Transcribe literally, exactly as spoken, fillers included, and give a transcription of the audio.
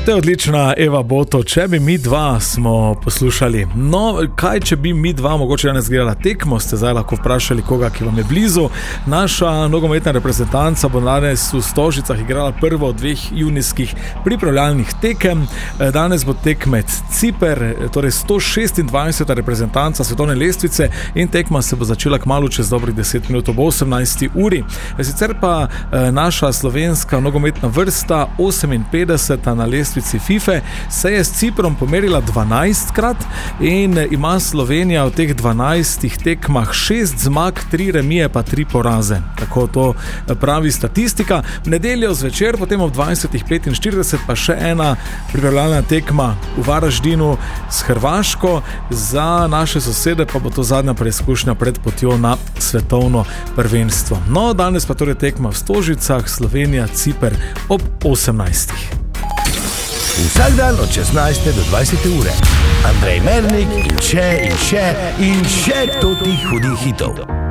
To je odlična Eva Boto, če bi mi dva smo poslušali. No, kaj če bi mi dva mogoče danes gledala tekmo, ste zdaj lahko vprašali koga, ki vam je blizu. Naša nogometna reprezentanca bo danes v Stožicah igrala prvo od dveh junijskih pripravljalnih tekem. Danes bo tekmec Ciper, torej sto šestindvajseta reprezentanca svetovne lestvice in tekma se bo začela kmalu čez dobrih deset minut ob osemnajsti uri. Sicer pa naša slovenska nogometna vrsta oseminpetdeseta na lestvici FIFA se je s Ciprom pomerila dvanajstkrat in ima Slovenija v teh dvanajstih tekmah šest zmag, tri remije pa tri poraze. Tako to pravi statistika. V nedeljo zvečer, potem ob dvajsetih petinštirideset pa še ena pripravljalna tekma v Varaždinu s Hrvaško. Za naše sosede pa bo to zadnja preizkušnja pred potjo na svetovno prvenstvo. No, danes pa torej tekma v Stožicah, Slovenija, Ciper ob osemnajstih. Vsak dan od šestnajste do dvajsete ure. Andrej Mernik in še in še in še totih hudih hitov.